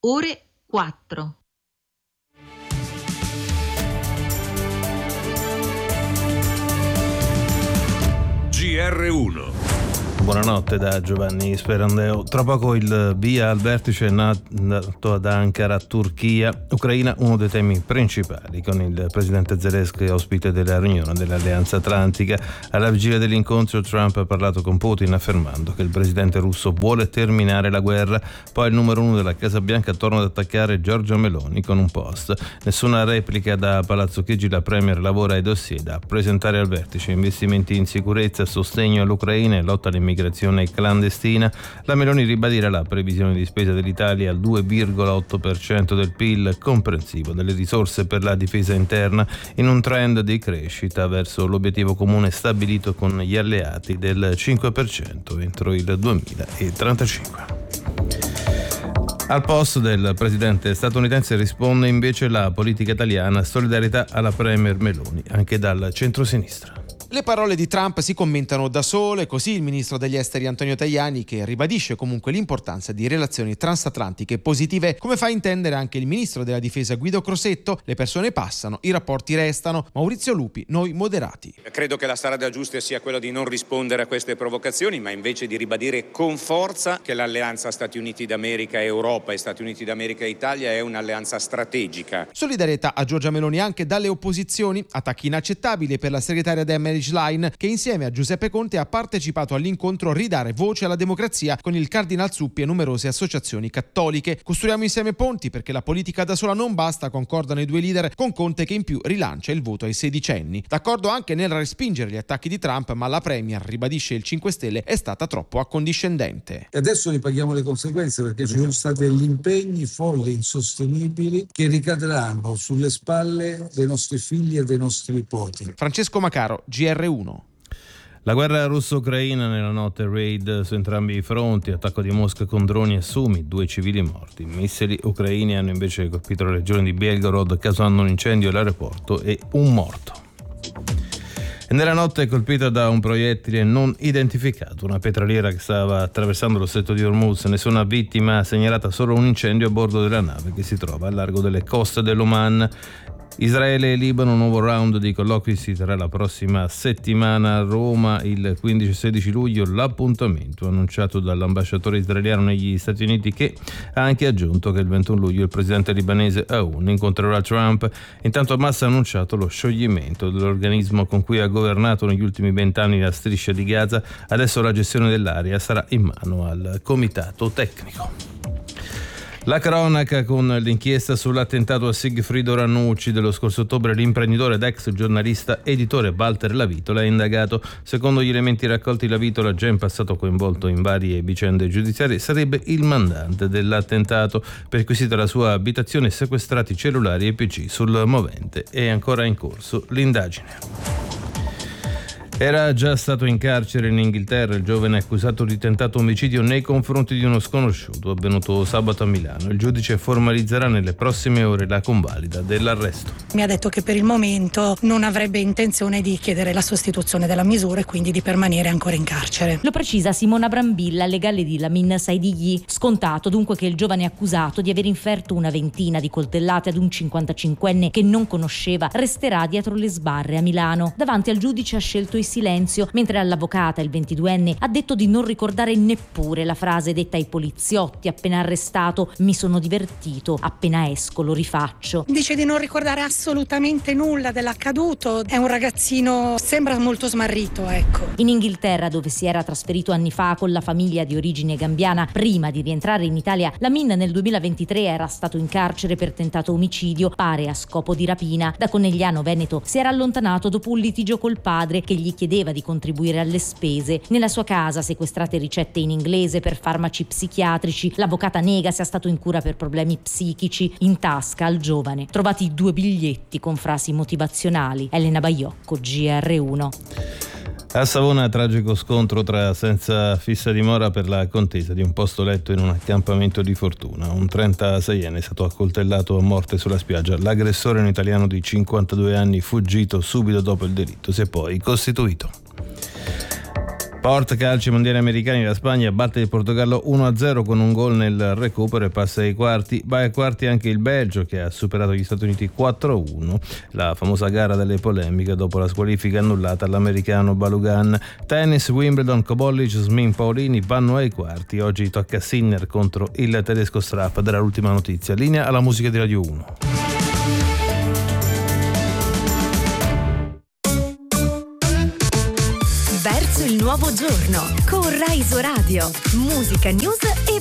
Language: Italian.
ore 4. GR1. Buonanotte da Giovanni Sperandeo. Tra poco il via al vertice nato ad Ankara, Turchia, Ucraina, uno dei temi principali, con il presidente Zelensky ospite della riunione dell'Alleanza Atlantica. Alla vigilia dell'incontro Trump ha parlato con Putin affermando che il presidente russo vuole terminare la guerra. Poi il numero uno della Casa Bianca torna ad attaccare Giorgia Meloni con un post. Nessuna replica da Palazzo Chigi, la premier lavora ai dossier da presentare al vertice: investimenti in sicurezza, sostegno all'Ucraina e lotta all'immigrazione clandestina. La Meloni ribadirà la previsione di spesa dell'Italia al 2,8% del PIL, comprensivo delle risorse per la difesa interna, in un trend di crescita verso l'obiettivo comune stabilito con gli alleati del 5% entro il 2035. Al post del presidente statunitense risponde invece la politica italiana: solidarietà alla premier Meloni, anche dal centrosinistra. Le parole di Trump si commentano da sole, così il ministro degli esteri Antonio Tajani, che ribadisce comunque l'importanza di relazioni transatlantiche positive, come fa intendere anche il ministro della difesa Guido Crosetto: le persone passano, i rapporti restano. Maurizio Lupi: noi moderati. Credo che la strada giusta sia quella di non rispondere a queste provocazioni, ma invece di ribadire con forza che l'alleanza Stati Uniti d'America e Europa e Stati Uniti d'America e Italia è un'alleanza strategica. Solidarietà a Giorgia Meloni anche dalle opposizioni. Attacchi inaccettabili per la segretaria di Marriage Line, che insieme a Giuseppe Conte ha partecipato all'incontro Ridare voce alla democrazia con il Cardinal Zuppi e numerose associazioni cattoliche. Costruiamo insieme ponti perché la politica da sola non basta, concordano i due leader, con Conte che in più rilancia il voto ai sedicenni. D'accordo anche nel respingere gli attacchi di Trump, ma la premier, ribadisce il 5 Stelle, è stata troppo accondiscendente. E adesso ne paghiamo le conseguenze, perché ci sono stati degli impegni folli, insostenibili, che ricadranno sulle spalle dei nostri figli e dei nostri nipoti. Francesco Macaro, GR1. La guerra russo-ucraina nella notte, raid su entrambi i fronti, attacco di Mosca con droni e Sumi, 2 civili morti. Missili ucraini hanno invece colpito la regione di Belgorod, causando un incendio all'aeroporto e un morto. E nella notte colpita da un proiettile non identificato una petroliera che stava attraversando lo stretto di Hormuz. Nessuna vittima, segnalata solo un incendio a bordo della nave che si trova al largo delle coste dell'Oman. Israele e Libano, un nuovo round di colloqui si terrà la prossima settimana a Roma, il 15-16 luglio. L'appuntamento annunciato dall'ambasciatore israeliano negli Stati Uniti, che ha anche aggiunto che il 21 luglio il presidente libanese Aoun incontrerà Trump. Intanto Hamas ha annunciato lo scioglimento dell'organismo con cui ha governato negli ultimi 20 anni la striscia di Gaza. Adesso la gestione dell'area sarà in mano al comitato tecnico. La cronaca con l'inchiesta sull'attentato a Sigfrido Ranucci dello scorso ottobre. L'imprenditore ed ex giornalista editore Walter Lavitola è indagato. Secondo gli elementi raccolti, Lavitola, già in passato coinvolto in varie vicende giudiziarie, sarebbe il mandante dell'attentato. Perquisita la sua abitazione, sequestrati cellulari e PC sul movente. È ancora in corso l'indagine. Era già stato in carcere in Inghilterra il giovane accusato di tentato omicidio nei confronti di uno sconosciuto avvenuto sabato a Milano. Il giudice formalizzerà nelle prossime ore la convalida dell'arresto. Mi ha detto che per il momento non avrebbe intenzione di chiedere la sostituzione della misura e quindi di permanere ancora in carcere. Lo precisa Simona Brambilla, legale di Lamin Saidighi. Scontato dunque che il giovane accusato di aver inferto una ventina di coltellate ad un 55enne che non conosceva resterà dietro le sbarre a Milano. Davanti al giudice ha scelto il silenzio, mentre all'avvocata, il 22enne, ha detto di non ricordare neppure la frase detta ai poliziotti appena arrestato: mi sono divertito, appena esco lo rifaccio. Dice di non ricordare assolutamente nulla dell'accaduto. È un ragazzino, sembra molto smarrito, ecco. In Inghilterra, dove si era trasferito anni fa con la famiglia di origine gambiana prima di rientrare in Italia, Lamin nel 2023 era stato in carcere per tentato omicidio, pare a scopo di rapina. Da Conegliano Veneto si era allontanato dopo un litigio col padre che gli chiedeva di contribuire alle spese. Nella sua casa sequestrate ricette in inglese per farmaci psichiatrici. L'avvocata nega sia stato in cura per problemi psichici. In tasca al giovane trovati 2 biglietti con frasi motivazionali. Elena Baiocco, GR1. A Savona, tragico scontro tra senza fissa dimora per la contesa di un posto letto in un accampamento di Fortuna. Un 36enne è stato accoltellato a morte sulla spiaggia. L'aggressore, un italiano di 52 anni, fuggito subito dopo il delitto, si è poi costituito. Sport, calcio, mondiali americani, la Spagna batte il Portogallo 1-0 con un gol nel recupero e passa ai quarti. Va ai quarti anche il Belgio, che ha superato gli Stati Uniti 4-1, la famosa gara delle polemiche dopo la squalifica annullata all'americano Balogun. Tennis, Wimbledon, Kobolic, Smin, Paolini vanno ai quarti. Oggi tocca Sinner contro il tedesco Straff. Della l'ultima notizia. Linea alla musica di Radio 1. Verso il nuovo giorno con Rai Radio, musica, news e